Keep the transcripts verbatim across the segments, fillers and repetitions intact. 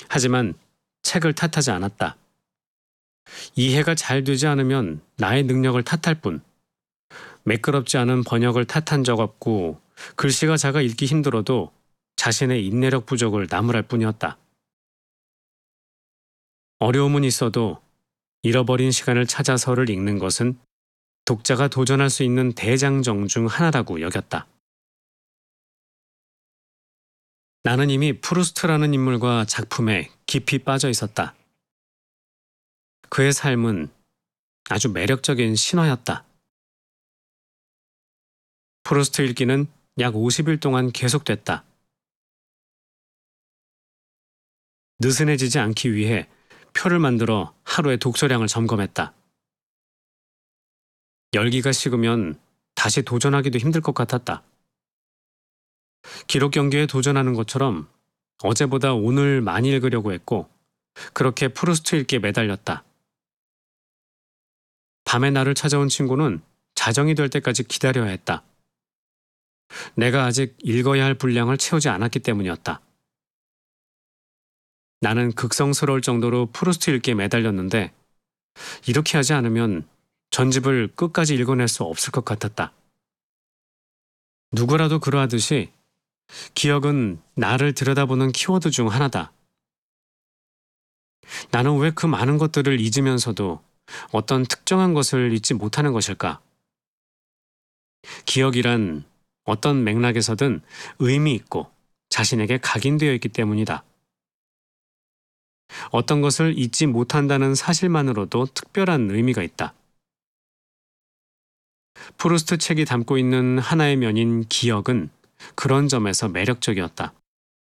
하지만 책을 탓하지 않았다. 이해가 잘 되지 않으면 나의 능력을 탓할 뿐, 매끄럽지 않은 번역을 탓한 적 없고 글씨가 작아 읽기 힘들어도 자신의 인내력 부족을 나무랄 뿐이었다. 어려움은 있어도 잃어버린 시간을 찾아서를 읽는 것은 독자가 도전할 수 있는 대장정 중 하나라고 여겼다. 나는 이미 프루스트라는 인물과 작품에 깊이 빠져 있었다. 그의 삶은 아주 매력적인 신화였다. 프루스트 읽기는 약 오십 일 동안 계속됐다. 느슨해지지 않기 위해 표를 만들어 하루의 독서량을 점검했다. 열기가 식으면 다시 도전하기도 힘들 것 같았다. 기록 경기에 도전하는 것처럼 어제보다 오늘 많이 읽으려고 했고 그렇게 프루스트 읽기에 매달렸다. 밤에 나를 찾아온 친구는 자정이 될 때까지 기다려야 했다. 내가 아직 읽어야 할 분량을 채우지 않았기 때문이었다. 나는 극성스러울 정도로 프루스트 읽기에 매달렸는데 이렇게 하지 않으면 전집을 끝까지 읽어낼 수 없을 것 같았다. 누구라도 그러하듯이 기억은 나를 들여다보는 키워드 중 하나다. 나는 왜 그 많은 것들을 잊으면서도 어떤 특정한 것을 잊지 못하는 것일까? 기억이란 어떤 맥락에서든 의미 있고 자신에게 각인되어 있기 때문이다. 어떤 것을 잊지 못한다는 사실만으로도 특별한 의미가 있다. 프루스트 책이 담고 있는 하나의 면인 기억은 그런 점에서 매력적이었다.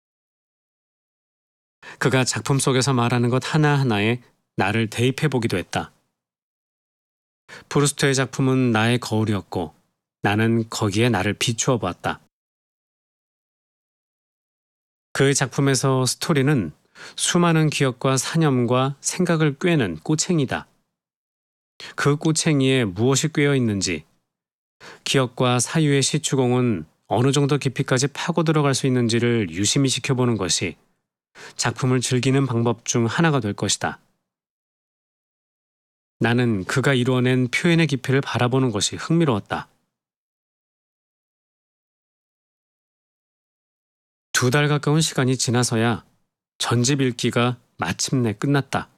그가 작품 속에서 말하는 것 하나하나에 나를 대입해보기도 했다. 프루스트의 작품은 나의 거울이었고 나는 거기에 나를 비추어 보았다. 그의 작품에서 스토리는 수많은 기억과 사념과 생각을 꿰는 꼬챙이다. 그 꼬챙이에 무엇이 꿰어 있는지, 기억과 사유의 시추공은 어느 정도 깊이까지 파고 들어갈 수 있는지를 유심히 지켜보는 것이 작품을 즐기는 방법 중 하나가 될 것이다. 나는 그가 이루어낸 표현의 깊이를 바라보는 것이 흥미로웠다. 두 달 가까운 시간이 지나서야 전집 읽기가 마침내 끝났다.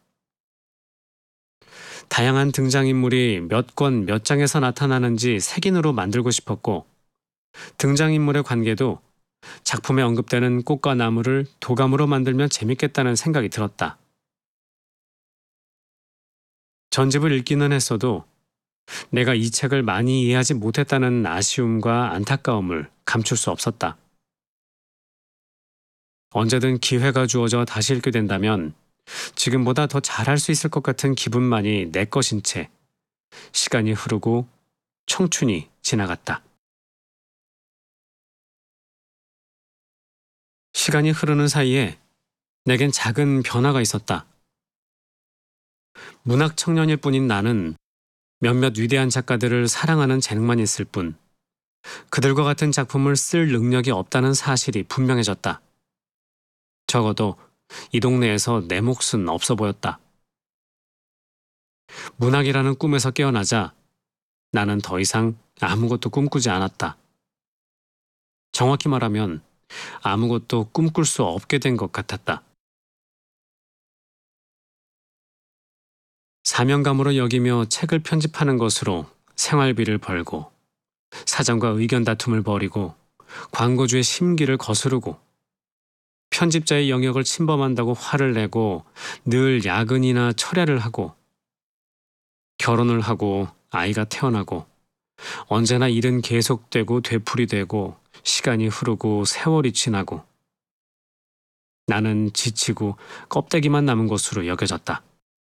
다양한 등장인물이 몇 권 몇 장에서 나타나는지 색인으로 만들고 싶었고 등장인물의 관계도 작품에 언급되는 꽃과 나무를 도감으로 만들면 재밌겠다는 생각이 들었다. 전집을 읽기는 했어도 내가 이 책을 많이 이해하지 못했다는 아쉬움과 안타까움을 감출 수 없었다. 언제든 기회가 주어져 다시 읽게 된다면 지금보다 더 잘할 수 있을 것 같은 기분만이 내 것인 채 시간이 흐르고 청춘이 지나갔다. 시간이 흐르는 사이에 내겐 작은 변화가 있었다. 문학 청년일 뿐인 나는 몇몇 위대한 작가들을 사랑하는 재능만 있을 뿐 그들과 같은 작품을 쓸 능력이 없다는 사실이 분명해졌다. 적어도 이 동네에서 내 몫은 없어 보였다. 문학이라는 꿈에서 깨어나자 나는 더 이상 아무것도 꿈꾸지 않았다. 정확히 말하면 아무것도 꿈꿀 수 없게 된 것 같았다. 사명감으로 여기며 책을 편집하는 것으로 생활비를 벌고 사장과 의견 다툼을 벌이고 광고주의 심기를 거스르고 편집자의 영역을 침범한다고 화를 내고 늘 야근이나 철야를 하고 결혼을 하고 아이가 태어나고 언제나 일은 계속되고 되풀이되고 시간이 흐르고 세월이 지나고 나는 지치고 껍데기만 남은 것으로 여겨졌다.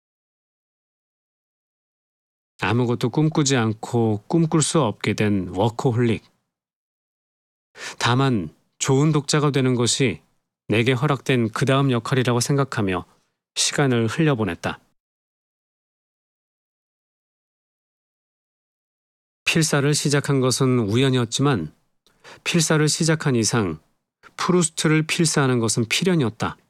아무것도 꿈꾸지 않고 꿈꿀 수 없게 된 워커홀릭. 다만 좋은 독자가 되는 것이 내게 허락된 그 다음 역할이라고 생각하며 시간을 흘려보냈다. 필사를 시작한 것은 우연이었지만 필사를 시작한 이상 프루스트를 필사하는 것은 필연이었다.